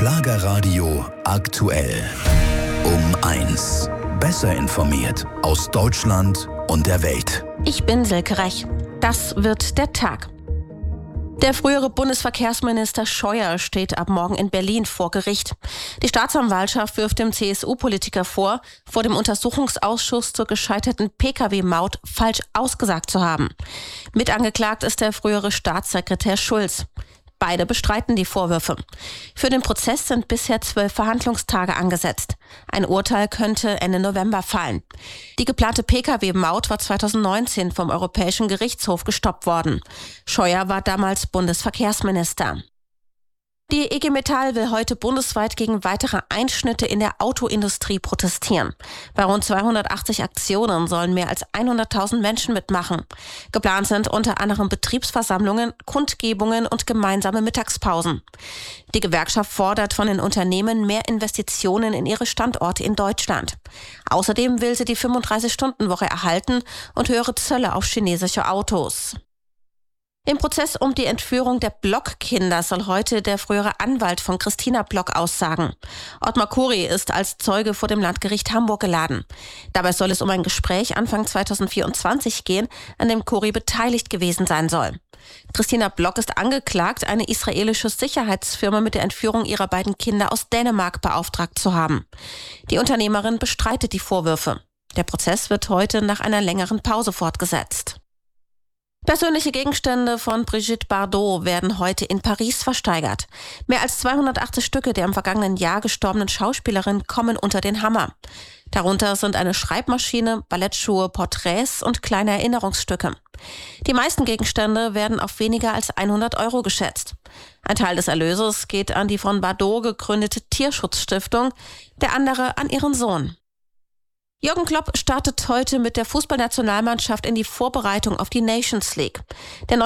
Schlagerradio aktuell. Um 1. Besser informiert aus Deutschland und der Welt. Ich bin Silke Rech. Das wird der Tag. Der frühere Bundesverkehrsminister Scheuer steht ab morgen in Berlin vor Gericht. Die Staatsanwaltschaft wirft dem CSU-Politiker vor dem Untersuchungsausschuss zur gescheiterten Pkw-Maut falsch ausgesagt zu haben. Mitangeklagt ist der frühere Staatssekretär Schulz. Beide bestreiten die Vorwürfe. Für den Prozess sind bisher 12 Verhandlungstage angesetzt. Ein Urteil könnte Ende November fallen. Die geplante Pkw-Maut war 2019 vom Europäischen Gerichtshof gestoppt worden. Scheuer war damals Bundesverkehrsminister. Die IG Metall will heute bundesweit gegen weitere Einschnitte in der Autoindustrie protestieren. Bei rund 280 Aktionen sollen mehr als 100.000 Menschen mitmachen. Geplant sind unter anderem Betriebsversammlungen, Kundgebungen und gemeinsame Mittagspausen. Die Gewerkschaft fordert von den Unternehmen mehr Investitionen in ihre Standorte in Deutschland. Außerdem will sie die 35-Stunden-Woche erhalten und höhere Zölle auf chinesische Autos. Im Prozess um die Entführung der Block-Kinder soll heute der frühere Anwalt von Christina Block aussagen. Ottmar Kuri ist als Zeuge vor dem Landgericht Hamburg geladen. Dabei soll es um ein Gespräch Anfang 2024 gehen, an dem Kuri beteiligt gewesen sein soll. Christina Block ist angeklagt, eine israelische Sicherheitsfirma mit der Entführung ihrer beiden Kinder aus Dänemark beauftragt zu haben. Die Unternehmerin bestreitet die Vorwürfe. Der Prozess wird heute nach einer längeren Pause fortgesetzt. Persönliche Gegenstände von Brigitte Bardot werden heute in Paris versteigert. Mehr als 280 Stücke der im vergangenen Jahr gestorbenen Schauspielerin kommen unter den Hammer. Darunter sind eine Schreibmaschine, Ballettschuhe, Porträts und kleine Erinnerungsstücke. Die meisten Gegenstände werden auf weniger als 100 € geschätzt. Ein Teil des Erlöses geht an die von Bardot gegründete Tierschutzstiftung, der andere an ihren Sohn. Jürgen Klopp startet heute mit der Fußballnationalmannschaft in die Vorbereitung auf die Nations League. Der